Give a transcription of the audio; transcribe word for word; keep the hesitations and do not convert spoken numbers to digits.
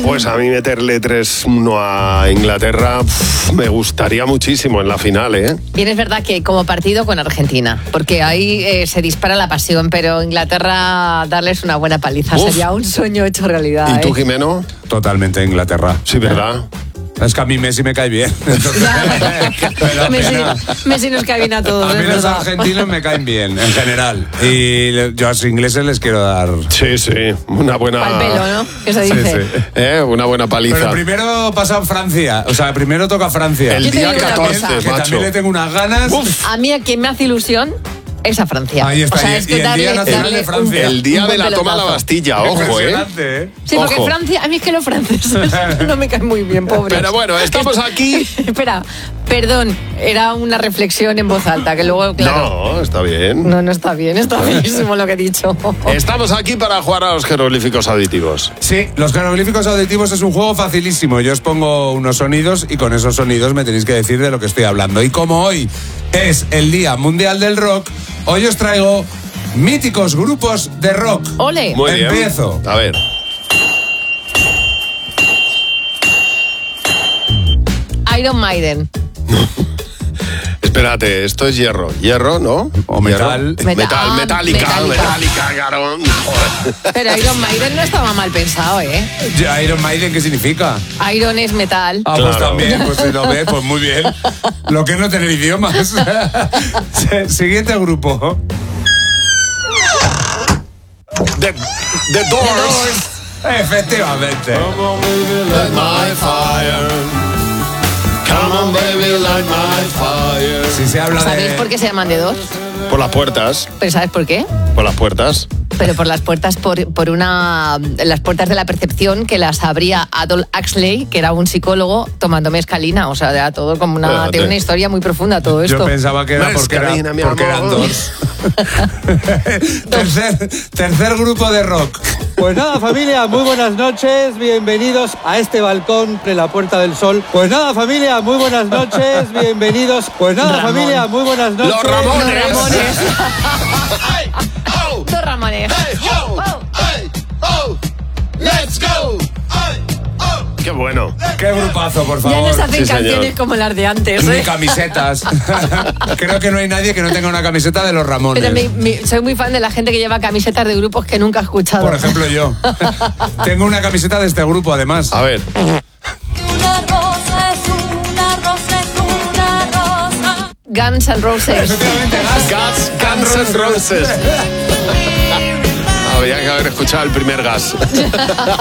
Pues a mí meterle tres uno a Inglaterra pff, me gustaría muchísimo en la final, ¿eh? Bien, es verdad que como partido con Argentina, porque ahí eh, se dispara la pasión, pero Inglaterra darles una buena paliza Uf. sería un sueño hecho realidad. ¿Y tú, ¿eh? Jimeno? Totalmente Inglaterra. Sí, ¿verdad? Es que a mí Messi me cae bien. Entonces, me da Messi, pena. Messi nos cae bien a todos, A mí es los verdad. argentinos me caen bien, en general. Y le- yo a los ingleses les quiero dar... Sí, sí, una buena... Pa'l pelo, ¿no? Que se Sí, dice. sí. ¿Eh? Una buena paliza. Pero primero pasa Francia. O sea, primero toca Francia. El Yo te día digo una catorce, cosa. que macho. también le tengo unas ganas. Uf. A mí a quien me hace ilusión es a Francia. Ahí está, O sea, y- es y que el darle, Día Nacional darle de Francia. un- El día un de buen la toma a la pelotazo. Bastilla, ojo, ¿eh? Impresionante, ¿eh? Sí, porque Ojo. Francia, a mí es que los franceses no me caen muy bien, pobres. Pero bueno, estamos aquí... Espera, perdón, era una reflexión en voz alta, que luego, claro... No, está bien. No, no está bien, está bienísimo lo que he dicho. Estamos aquí para jugar a los jeroglíficos auditivos. Sí, los jeroglíficos auditivos es un juego facilísimo. Yo os pongo unos sonidos y con esos sonidos me tenéis que decir de lo que estoy hablando. Y como hoy es el Día Mundial del Rock, hoy os traigo míticos grupos de rock. ¡Ole! Muy bien. Empiezo. A ver. Iron Maiden. Espérate, esto es hierro. ¿Hierro, no? O metal. Hierro. Metal, Metal, metálica, metálica. metálica, claro. Joder. Pero Iron Maiden no estaba mal pensado, ¿eh? Ya, Iron Maiden, ¿qué significa? Iron es metal. Ah, pues Claro. también, pues si lo ves, pues muy bien. Lo que es no tener idiomas. Siguiente grupo. The, the Doors. Efectivamente. Light my fire. Come on, baby, light my fire. Si se habla ¿Sabéis de... por qué se llaman de dos? Por las puertas. ¿Pero sabes por qué? Por las puertas. Pero por las puertas, por, por una. Las puertas de la percepción que las abría Adolf Huxley, que era un psicólogo, tomando mescalina. O sea, era todo como una. Fíjate. Tiene una historia muy profunda todo esto. Yo pensaba que era porque, era, Mescalina, mi porque amor. eran dos. tercer, tercer grupo de rock. Pues nada, familia, muy buenas noches, bienvenidos a este balcón de la Puerta del Sol. Pues nada, familia, muy buenas noches, bienvenidos. Pues nada, Ramón. familia, muy buenas noches. Los Ramones. Los Ramones. Hey, oh, Dos Ramones. hey, oh, hey, oh, let's go. Hey, oh. Qué bueno. Qué grupazo, por Ya favor. nos hacen Sí, señor. canciones como las de antes, Ni ¿eh? camisetas. Creo que no hay nadie que no tenga una camiseta de los Ramones. Pero mi- mi- soy muy fan de la gente que lleva camisetas de grupos que nunca he escuchado. Por ejemplo, yo. Tengo una camiseta de este grupo, además. A ver. Una rosa es una rosa es una rosa. Guns N' Roses. Efectivamente, gas. Gas, Guns N' Roses. Había que haber escuchado el primer gas.